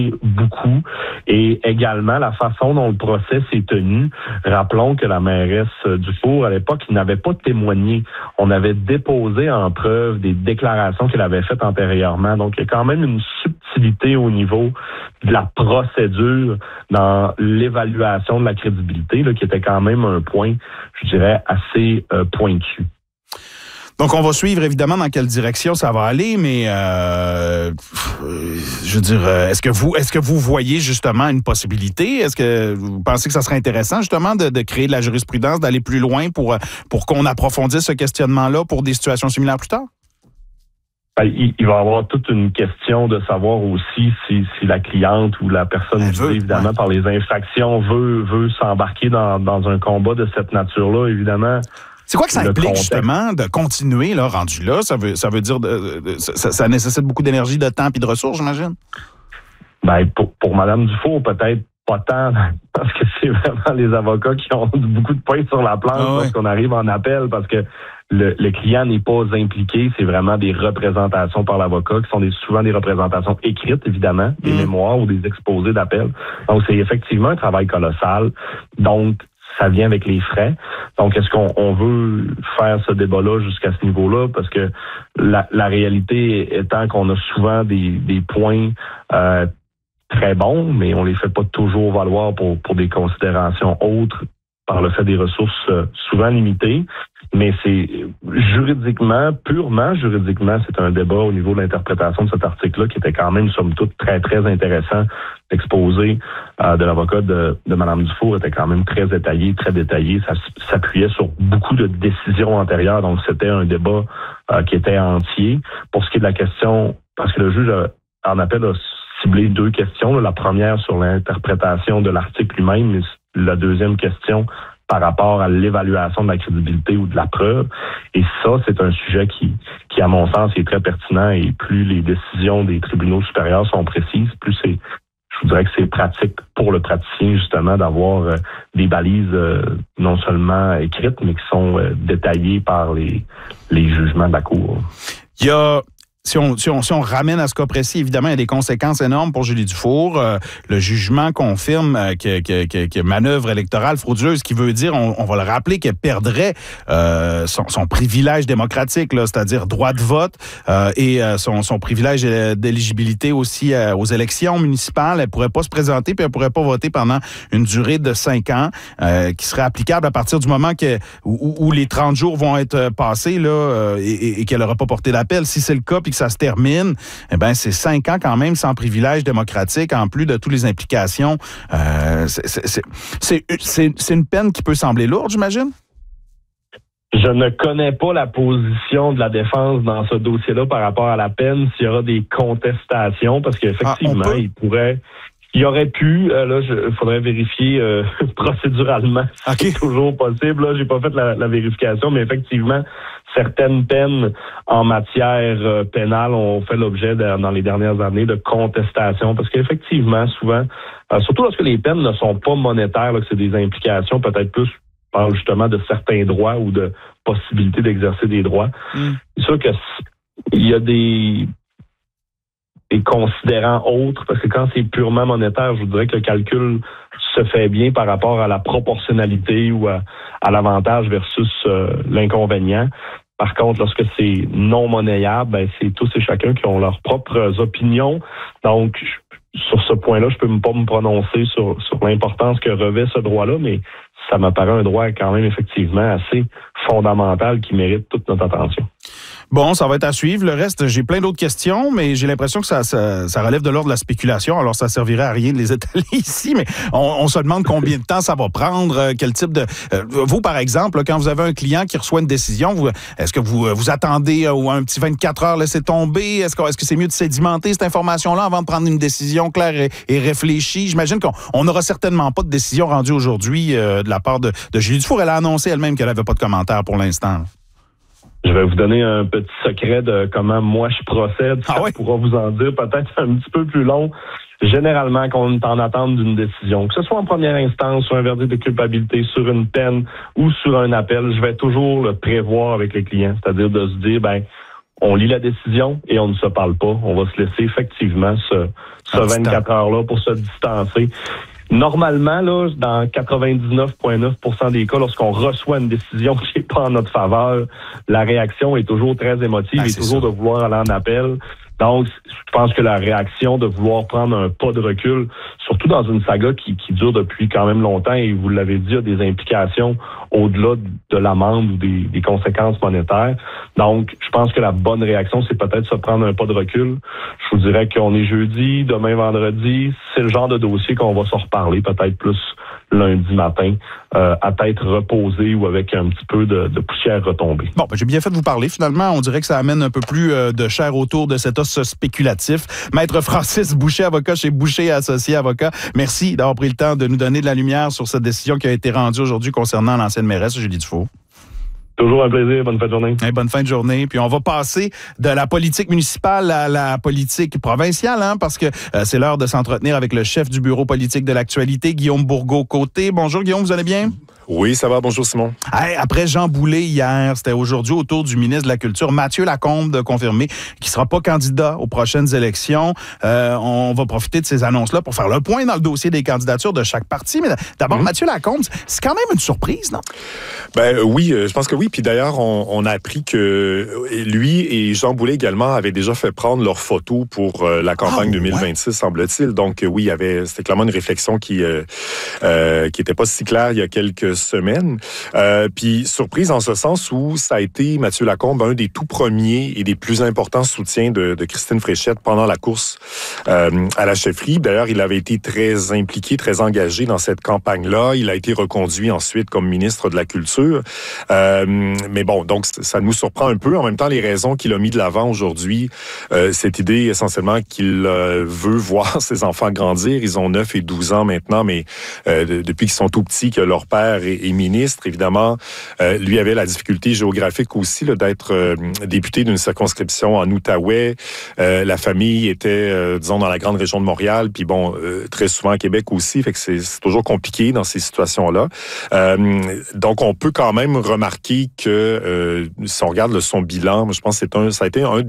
beaucoup, et également la façon dont le procès s'est tenu. Rappelons que la mairesse Dufour, à l'époque, n'avait pas témoigné. On avait déposé en preuve des déclarations qu'elle avait faites antérieurement. Donc, il y a quand même une subtilité au niveau de la procédure dans l'évaluation de la crédibilité, là, qui était quand même un point, je dirais, assez pointu. Donc, on va suivre évidemment dans quelle direction ça va aller, mais je veux dire, est-ce que vous voyez justement une possibilité? Est-ce que vous pensez que ça serait intéressant justement de créer de la jurisprudence, d'aller plus loin pour qu'on approfondisse ce questionnement-là pour des situations similaires plus tard? Il va y avoir toute une question de savoir aussi si la cliente ou la personne visée, évidemment, par les infractions veut s'embarquer dans un combat de cette nature-là, évidemment. C'est quoi que ça implique, justement, de continuer, là, rendu là? Ça veut dire ça nécessite beaucoup d'énergie, de temps et de ressources, j'imagine? Ben, pour Mme Dufour, peut-être pas tant, parce que c'est vraiment les avocats qui ont beaucoup de points sur la planche lorsqu'on arrive en appel, parce que le client n'est pas impliqué, c'est vraiment des représentations par l'avocat, qui sont souvent des représentations écrites, évidemment, des mémoires ou des exposés d'appel. Donc, c'est effectivement un travail colossal. Donc, ça vient avec les frais. Donc, est-ce qu'on veut faire ce débat-là jusqu'à ce niveau-là? Parce que la réalité étant qu'on a souvent des points très bons, mais on les fait pas toujours valoir pour des considérations autres par le fait des ressources souvent limitées. Mais c'est purement juridiquement, c'est un débat au niveau de l'interprétation de cet article-là qui était quand même, somme toute, très, très intéressant. L'exposé de l'avocat de Mme Dufour était quand même très détaillé. Ça s'appuyait sur beaucoup de décisions antérieures. Donc, c'était un débat qui était entier. Pour ce qui est de la question, parce que le juge en appel a ciblé 2 questions. La première sur l'interprétation de l'article lui-même, et la deuxième question par rapport à l'évaluation de la crédibilité ou de la preuve. Et ça, c'est un sujet qui à mon sens, est très pertinent, et plus les décisions des tribunaux supérieurs sont précises, plus je vous dirais que c'est pratique pour le praticien, justement, d'avoir des balises non seulement écrites, mais qui sont détaillées par les jugements de la Cour. Il y a... Si on ramène à ce cas précis, évidemment, il y a des conséquences énormes pour Julie Dufour. Le jugement confirme que manœuvre électorale frauduleuse, ce qui veut dire, on va le rappeler, qu'elle perdrait son privilège démocratique, là, c'est-à-dire droit de vote et son privilège d'éligibilité aussi aux élections municipales. Elle pourrait pas se présenter, puis elle pourrait pas voter pendant une durée de 5 ans, qui serait applicable à partir du moment où les 30 jours vont être passés là, et qu'elle n'aura pas porté d'appel. Si c'est le cas, puis que ça se termine, eh bien, c'est 5 ans quand même sans privilège démocratique, en plus de toutes les implications. C'est une peine qui peut sembler lourde, j'imagine? Je ne connais pas la position de la défense dans ce dossier-là par rapport à la peine, s'il y aura des contestations, parce qu'effectivement, il aurait pu, il faudrait vérifier procéduralement si c'est toujours possible. Là, j'ai pas fait la vérification, mais effectivement, certaines peines en matière pénale ont fait l'objet dans les dernières années de contestations, parce qu'effectivement, souvent, surtout lorsque les peines ne sont pas monétaires, là, que c'est des implications peut-être plus, parle justement de certains droits ou de possibilités d'exercer des droits. C'est sûr que il y a des considérants autres, parce que quand c'est purement monétaire, je vous dirais que le calcul se fait bien par rapport à la proportionnalité ou à l'avantage versus l'inconvénient. Par contre, lorsque c'est non monnayable, ben, c'est tous et chacun qui ont leurs propres opinions. Donc, sur ce point-là, je peux pas me prononcer sur l'importance que revêt ce droit-là, mais ça m'apparaît un droit quand même effectivement assez fondamental qui mérite toute notre attention. Bon, ça va être à suivre. Le reste, j'ai plein d'autres questions, mais j'ai l'impression que ça relève de l'ordre de la spéculation. Alors, ça servirait à rien de les étaler ici, mais on se demande combien de temps ça va prendre, quel type de... vous, par exemple, là, quand vous avez un client qui reçoit une décision, est-ce que vous attendez un petit 24 heures, laisser tomber? Est-ce que c'est mieux de sédimenter cette information-là avant de prendre une décision claire et réfléchie? J'imagine qu'on n'aura certainement pas de décision rendue aujourd'hui de la part de Julie Dufour. Elle a annoncé elle-même qu'elle n'avait pas de commentaire pour l'instant. Je vais vous donner un petit secret de comment moi je procède. Ça pourra vous en dire peut-être un petit peu plus long. Généralement, quand on est en attente d'une décision, que ce soit en première instance, sur un verdict de culpabilité, sur une peine ou sur un appel, je vais toujours le prévoir avec les clients. C'est-à-dire de se dire, ben, on lit la décision et on ne se parle pas. On va se laisser effectivement ce 24 heures-là pour se distancer. Normalement, là, dans 99,9% des cas, lorsqu'on reçoit une décision qui n'est pas en notre faveur, la réaction est toujours très émotive et toujours de vouloir aller en appel. Donc, je pense que la réaction de vouloir prendre un pas de recul, surtout dans une saga qui dure depuis quand même longtemps, et vous l'avez dit, il y a des implications au-delà de l'amende ou des conséquences monétaires. Donc, je pense que la bonne réaction, c'est peut-être se prendre un pas de recul. Je vous dirais qu'on est jeudi, demain vendredi, c'est le genre de dossier qu'on va se reparler peut-être plus lundi matin, à tête reposée ou avec un petit peu de poussière retombée. Bon, j'ai bien fait de vous parler. Finalement, on dirait que ça amène un peu plus de chair autour de cet os spéculatif. Maître Francis Boucher, avocat chez Boucher Associés Avocats, merci d'avoir pris le temps de nous donner de la lumière sur cette décision qui a été rendue aujourd'hui concernant l'ancienne mairesse Julie Dufour. Toujours un plaisir. Bonne fin de journée. Bonne fin de journée. Puis on va passer de la politique municipale à la politique provinciale, parce que c'est l'heure de s'entretenir avec le chef du bureau politique de l'actualité, Guillaume Bourgault-Côté. Bonjour Guillaume, vous allez bien? Oui, ça va. Bonjour Simon. Après Jean Boulet hier, c'était aujourd'hui au tour du ministre de la Culture, Mathieu Lacombe, de confirmer qu'il ne sera pas candidat aux prochaines élections. On va profiter de ces annonces-là pour faire le point dans le dossier des candidatures de chaque parti. Mais d'abord, Mathieu Lacombe, c'est quand même une surprise, non? Oui, je pense que oui. Puis d'ailleurs, on a appris que lui et Jean Boulet également avaient déjà fait prendre leurs photos pour la campagne 2026, semble-t-il. Donc oui, c'était clairement une réflexion qui était pas si claire il y a quelques semaines. Puis surprise en ce sens où ça a été Mathieu Lacombe, un des tout premiers et des plus importants soutiens de Christine Fréchette pendant la course à la chefferie. D'ailleurs, il avait été très impliqué, très engagé dans cette campagne-là. Il a été reconduit ensuite comme ministre de la Culture. Mais bon, donc ça nous surprend un peu. En même temps, les raisons qu'il a mis de l'avant aujourd'hui, cette idée essentiellement qu'il veut voir ses enfants grandir. Ils ont 9 et 12 ans maintenant, mais depuis qu'ils sont tout petits, que leur père est ministre, évidemment, lui avait la difficulté géographique aussi d'être député d'une circonscription en Outaouais. La famille était, disons, dans la grande région de Montréal, puis bon, très souvent à Québec aussi, fait que c'est toujours compliqué dans ces situations-là. Donc, on peut quand même remarquer que si on regarde son bilan, je pense que ça a été un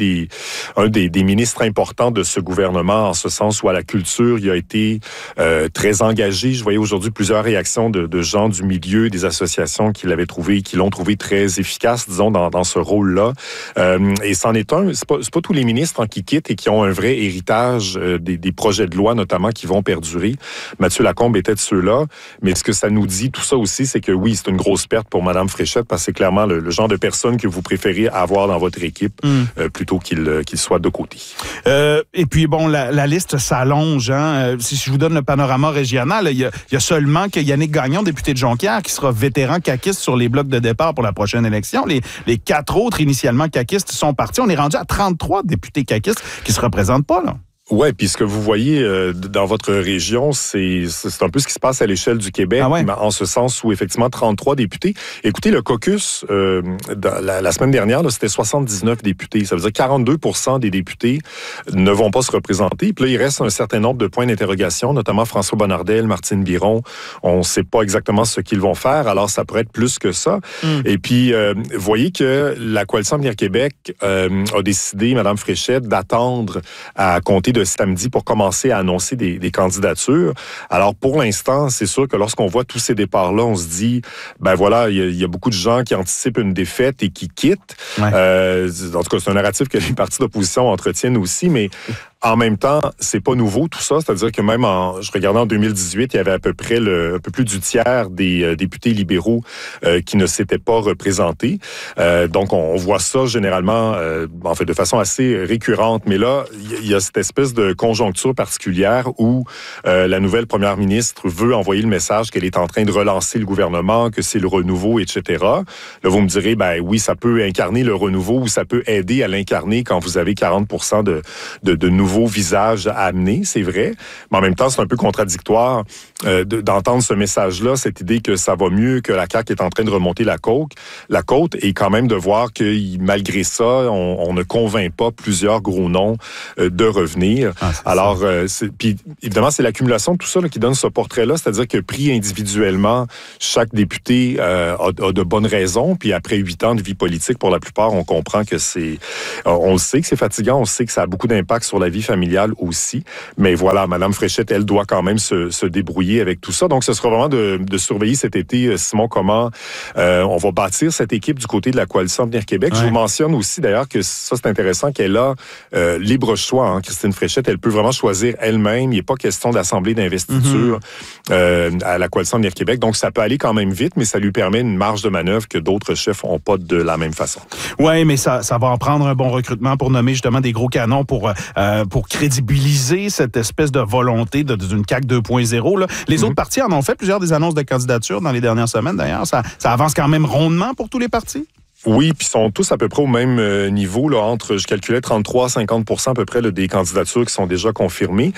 des ministres importants de ce gouvernement, en ce sens où à la culture, il a été très engagé. Je voyais aujourd'hui plusieurs réactions de gens du milieu, des associations qui l'ont trouvé très efficace, disons, dans ce rôle-là. Et c'en est un. C'est pas tous les ministres qui quittent et qui ont un vrai héritage des projets de loi, notamment, qui vont perdurer. Mathieu Lacombe était de ceux-là. Mais ce que ça nous dit, tout ça aussi, c'est que oui, c'est une grosse perte pour Mme Fréchette, parce que c'est clairement le genre de personne que vous préférez avoir dans votre équipe plutôt qu'il soit de côté. Et puis, bon, la liste s'allonge. Si je vous donne le panorama régional, il y a seulement que Yannick Gagnon, député de Jonquière, qui sera vétéran caquiste sur les blocs de départ pour la prochaine élection. Les 4 autres, initialement caquistes, sont partis. On est rendu à 33 députés caquistes qui ne se représentent pas, là. Oui, puis ce que vous voyez dans votre région, c'est un peu ce qui se passe à l'échelle du Québec, en ce sens où effectivement 33 députés. Écoutez, le caucus, la semaine dernière, c'était 79 députés. Ça veut dire 42% des députés ne vont pas se représenter. Puis là, il reste un certain nombre de points d'interrogation, notamment François Bonnardel, Martine Biron. On ne sait pas exactement ce qu'ils vont faire, alors ça pourrait être plus que ça. Et puis, vous voyez que la Coalition Avenir Québec a décidé, Mme Fréchette, d'attendre à compter de samedi pour commencer à annoncer des candidatures. Alors, pour l'instant, c'est sûr que lorsqu'on voit tous ces départs-là, on se dit, ben voilà, il y a beaucoup de gens qui anticipent une défaite et qui quittent. En tout cas, c'est un narratif que les partis d'opposition entretiennent aussi, mais en même temps, c'est pas nouveau tout ça, c'est-à-dire que même je regardais en 2018, il y avait à peu près un peu plus du tiers des députés libéraux qui ne s'étaient pas représentés. Donc on voit ça généralement, en fait, de façon assez récurrente. Mais là, il y a cette espèce de conjoncture particulière où la nouvelle première ministre veut envoyer le message qu'elle est en train de relancer le gouvernement, que c'est le renouveau, etc. Là, vous me direz, ben oui, ça peut incarner le renouveau ou ça peut aider à l'incarner quand vous avez 40% de nouveaux nouveau visage à amener, c'est vrai. Mais en même temps, c'est un peu contradictoire d'entendre ce message-là, cette idée que ça va mieux, que la CAQ est en train de remonter la côte, et quand même de voir que malgré ça, on ne convainc pas plusieurs gros noms de revenir. Alors, puis évidemment, c'est l'accumulation de tout ça là, qui donne ce portrait-là, c'est-à-dire que pris individuellement, chaque député a de bonnes raisons, puis après 8 ans de vie politique, pour la plupart, on comprend que on le sait que c'est fatigant, on sait que ça a beaucoup d'impact sur la vie familiale aussi, mais voilà, Mme Fréchette, elle doit quand même se débrouiller avec tout ça. Donc, ce sera vraiment de surveiller cet été, Simon, comment on va bâtir cette équipe du côté de la Coalition Avenir Québec. Ouais. Je vous mentionne aussi, d'ailleurs, que ça, c'est intéressant qu'elle a libre choix. Hein, Christine Fréchette, elle peut vraiment choisir elle-même. Il n'est pas question d'assemblée d'investiture à la Coalition Avenir Québec. Donc, ça peut aller quand même vite, mais ça lui permet une marge de manœuvre que d'autres chefs n'ont pas de la même façon. Oui, mais ça va en prendre un bon recrutement pour nommer justement des gros canons pour crédibiliser cette espèce de volonté d'une CAQ 2.0. Là. Les autres partis en ont fait plusieurs des annonces de candidature dans les dernières semaines, d'ailleurs. Ça avance quand même rondement pour tous les partis? Oui, puis sont tous à peu près au même niveau, là, entre, je calculais, 33-50% à peu près là, des candidatures qui sont déjà confirmées.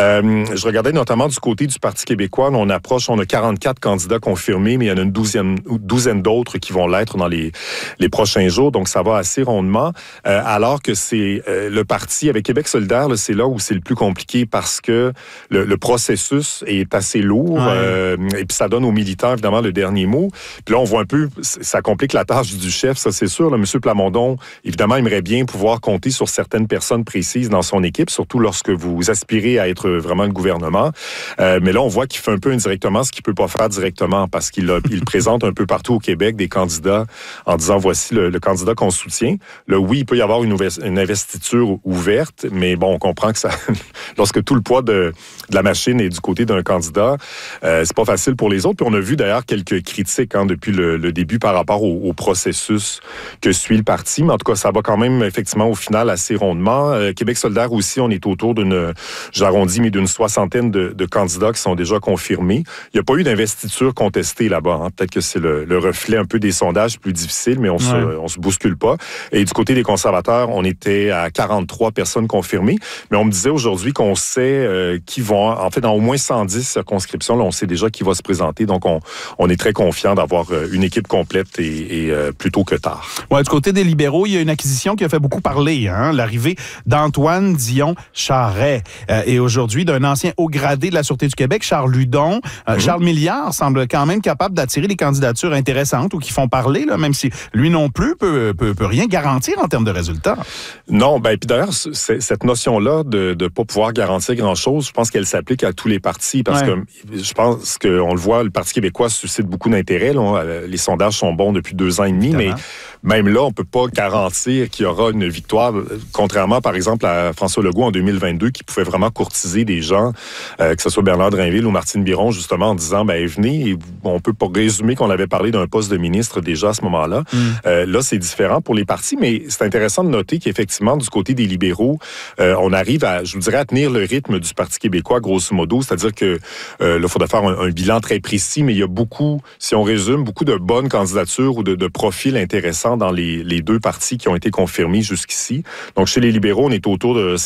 Je regardais notamment du côté du Parti québécois, là, on a 44 candidats confirmés, mais il y en a une douzaine d'autres qui vont l'être dans les prochains jours, donc ça va assez rondement. Alors que c'est le parti, avec Québec solidaire, là, c'est là où c'est le plus compliqué parce que le processus est assez lourd, et puis ça donne aux militants, évidemment, le dernier mot. Puis là, on voit un peu, ça complique la tâche du chef. Ça, c'est sûr. Là, M. Plamondon, évidemment, aimerait bien pouvoir compter sur certaines personnes précises dans son équipe, surtout lorsque vous aspirez à être vraiment le gouvernement. Mais là, on voit qu'il fait un peu indirectement ce qu'il ne peut pas faire directement parce qu'il présente un peu partout au Québec des candidats en disant, voici le candidat qu'on soutient. Là, oui, il peut y avoir une investiture ouverte, mais bon, on comprend que ça, lorsque tout le poids de la machine est du côté d'un candidat, c'est pas facile pour les autres. Puis on a vu d'ailleurs quelques critiques depuis le début par rapport au processus que suit le parti, mais en tout cas, ça va quand même effectivement au final assez rondement. Québec solidaire aussi, on est autour j'arrondis, mais d'une 60aine de candidats qui sont déjà confirmés. Il n'y a pas eu d'investiture contestée là-bas. Hein. Peut-être que c'est le reflet un peu des sondages plus difficiles, mais on se bouscule pas. Et du côté des conservateurs, on était à 43 personnes confirmées, mais on me disait aujourd'hui qu'on sait qui vont, en fait, dans au moins 110 circonscriptions, là, on sait déjà qui va se présenter. Donc, on est très confiant d'avoir une équipe complète et plutôt que tard. Ouais, du côté des libéraux, il y a une acquisition qui a fait beaucoup parler, hein? L'arrivée d'Antoine Dion-Charret et aujourd'hui d'un ancien haut gradé de la Sûreté du Québec, Charles Ludon. Charles Milliard semble quand même capable d'attirer des candidatures intéressantes ou qui font parler, là, même si lui non plus peut rien garantir en termes de résultats. Non, ben puis d'ailleurs, cette notion-là de ne pas pouvoir garantir grand-chose, je pense qu'elle s'applique à tous les partis parce que je pense qu'on le voit, le Parti québécois suscite beaucoup d'intérêt. Les sondages sont bons depuis 2 ans et demi, mais même là, on ne peut pas garantir qu'il y aura une victoire, contrairement, par exemple, à François Legault en 2022, qui pouvait vraiment courtiser des gens, que ce soit Bernard Drinville ou Martine Biron, justement, en disant, venez, et on peut pas résumer qu'on avait parlé d'un poste de ministre déjà à ce moment-là. Là, c'est différent pour les partis, mais c'est intéressant de noter qu'effectivement, du côté des libéraux, on arrive à, je vous dirais, à tenir le rythme du Parti québécois, grosso modo, c'est-à-dire que là, il faudrait faire un bilan très précis, mais il y a beaucoup, si on résume, beaucoup de bonnes candidatures ou de profils intéressants dans les 2 partis qui ont été confirmés jusqu'ici. Donc, chez les libéraux, on est autour de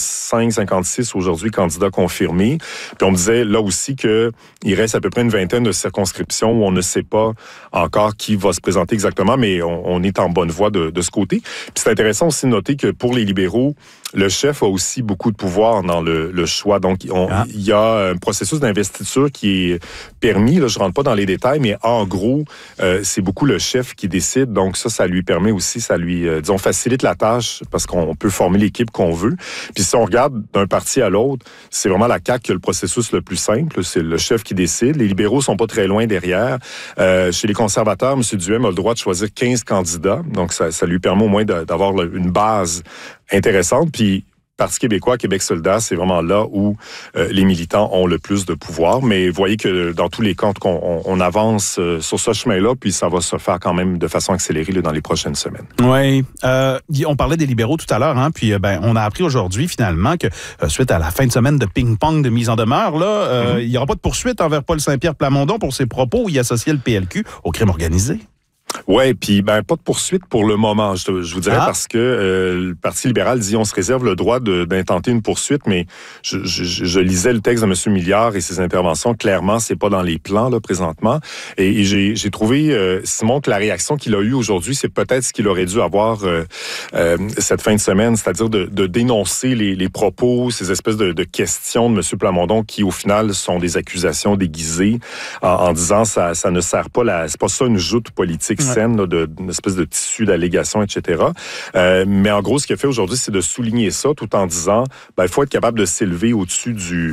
55-56 aujourd'hui candidats confirmés. Puis on me disait là aussi qu'il reste à peu près une vingtaine de circonscriptions où on ne sait pas encore qui va se présenter exactement, mais on est en bonne voie de ce côté. Puis c'est intéressant aussi de noter que pour les libéraux, le chef a aussi beaucoup de pouvoir dans le choix. Donc, il y a un processus d'investiture qui est permis. Là, je rentre pas dans les détails, mais en gros, c'est beaucoup le chef qui décide. Donc, ça lui permet aussi, ça lui, disons, facilite la tâche parce qu'on peut former l'équipe qu'on veut. Puis si on regarde d'un parti à l'autre, c'est vraiment la CAQ qui a le processus le plus simple. C'est le chef qui décide. Les libéraux sont pas très loin derrière. Chez les conservateurs, M. Duhem a le droit de choisir 15 candidats. Donc, ça lui permet au moins d'avoir une base intéressante. Puis, Parti québécois, Québec solidaire, c'est vraiment là où les militants ont le plus de pouvoir. Mais vous voyez que dans tous les camps, on avance sur ce chemin-là, puis ça va se faire quand même de façon accélérée là, dans les prochaines semaines. Oui. On parlait des libéraux tout à l'heure, hein, puis on a appris aujourd'hui finalement que suite à la fin de semaine de ping-pong de mise en demeure, il n'y aura pas de poursuite envers Paul Saint-Pierre Plamondon pour ses propos où il associait le PLQ au crime organisé. Oui, puis pas de poursuite pour le moment, je vous dirais, parce que le Parti libéral dit on se réserve le droit d'intenter une poursuite, mais je lisais le texte de M. Milliard et ses interventions. Clairement, c'est pas dans les plans là présentement. Et j'ai trouvé, Simon, que la réaction qu'il a eue aujourd'hui, c'est peut-être ce qu'il aurait dû avoir cette fin de semaine, c'est-à-dire de dénoncer les propos, ces espèces de questions de M. Plamondon qui, au final, sont des accusations déguisées en disant ça ne sert pas c'est pas ça une joute politique saine là, d'une espèce de tissu d'allégations, etc. Mais en gros, ce qu'il a fait aujourd'hui, c'est de souligner ça tout en disant il faut être capable de s'élever au-dessus